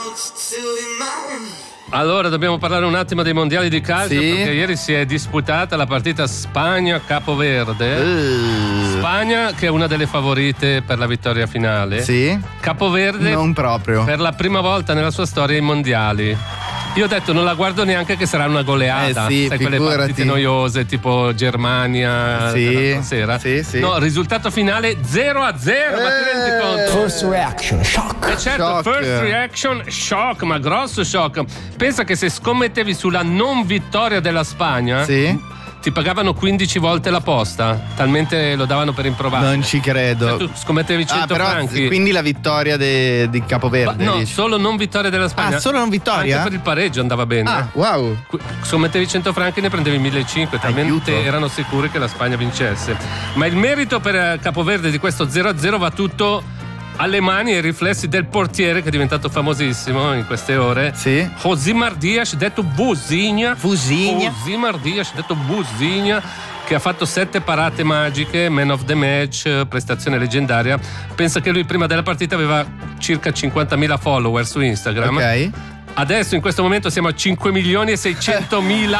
Allora dobbiamo parlare un attimo dei mondiali di calcio, sì, perché ieri si è disputata la partita Spagna-Capoverde. Spagna che è una delle favorite per la vittoria finale. Sì. Capoverde Non proprio. per la prima volta nella sua storia ai mondiali. Io ho detto non la guardo neanche che sarà una goleata, sì, sai, quelle figurati. partite noiose tipo Germania dell'altra sera. Sì, sì. No, risultato finale 0-0, ma ti rendi conto? First reaction, shock. Certo, Shock. first reaction, shock, ma grosso shock. Pensa che se scommettevi sulla non vittoria della Spagna, Sì. ti pagavano 15 volte la posta, talmente lo davano per improvato. Non ci credo. Cioè, tu scommettevi 100 però, franchi. quindi la vittoria di Capoverde. No, dici? solo non vittoria della Spagna. Ah, solo non vittoria? Anche per il pareggio andava bene. Ah, wow. Scommettevi 100 franchi e ne prendevi 1.500, talmente Aiuto. erano sicuri che la Spagna vincesse. Ma il merito per Capoverde di questo 0-0 va tutto alle mani e ai riflessi del portiere che è diventato famosissimo in queste ore. Sì. Josimar Dias, detto Businha. Fusigna. Josimar Dias, detto Businha, che ha fatto 7 parate magiche, man of the match, prestazione leggendaria. Pensa che lui prima della partita aveva circa 50.000 follower su Instagram. Ok. Adesso in questo momento siamo a 5.600.000.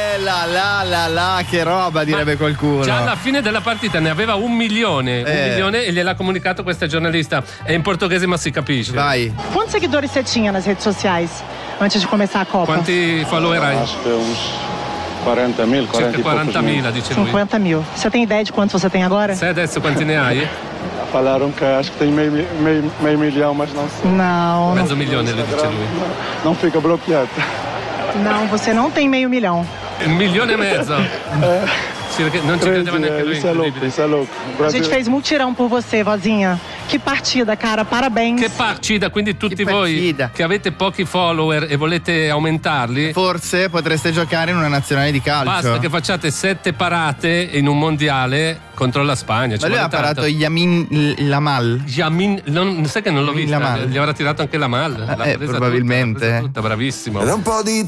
Che roba, direbbe qualcuno. Già alla fine della partita ne aveva 1 milione. 1 milione e gliel'ha comunicato questa giornalista. È in portoghese ma si capisce. Vai. Quantos seguidores você tinha nas redes sociais antes de começar a Copa? Quanti follower hai? Acho che uns 40.000, 40 Circa 40.000, dice lui. 50.000. Você tem ideia de quantos você tem agora? Sai adesso quanti ne hai? Falaram que acho que tem meio milhão, mas não sei. Não, Mezzo milione, le dice lui. Não fica bloqueado. não, você não tem meio milhão. 1,5 milioni. Non ci credeva neanche lui. Isso é louco, incredibile. isso é louco. A gente fez mutirão por você, vozinha. Que partida, cara. Parabéns. Che partita, quindi tutti Che voi partita. che avete pochi follower e volete aumentarli, Forse potreste giocare in una nazionale di calcio. basta che facciate 7 parate in un mondiale contro la Spagna. Ci Ma lui vuole ha parato tanto. Yamin Lamal. Sai che non l'ho vista, Lamal. gli avrà tirato anche la Mal. L'ha presa probabilmente. tutta, l'ha presa tutta, bravissimo. Ed è un po' di